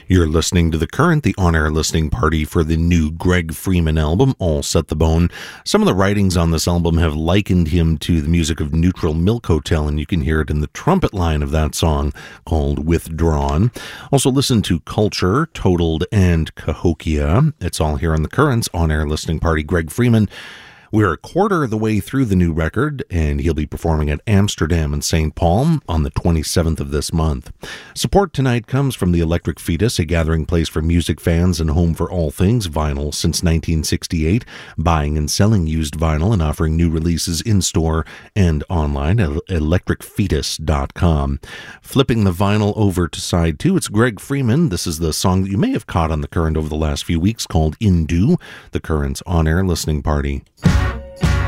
You're listening to The Current, the on-air listening party for the new Greg Freeman album, All Set the Bone. Some of the writings on this album have likened him to the music of Neutral Milk Hotel, and you can hear it in the trumpet line of that song called Withdrawn. Also listen to Culture, Totaled, and Cahokia. It's all here on The Current's on-air listening party. Greg Freeman. We're a quarter of the way through the new record, and he'll be performing at Amsterdam and St. Paul on the 27th of this month. Support tonight comes from the Electric Fetus, a gathering place for music fans and home for all things vinyl since 1968, buying and selling used vinyl and offering new releases in-store and online at electricfetus.com. Flipping the vinyl over to side 2, it's Greg Freeman. This is the song that you may have caught on The Current over the last few weeks called Indu, The Current's on-air listening party.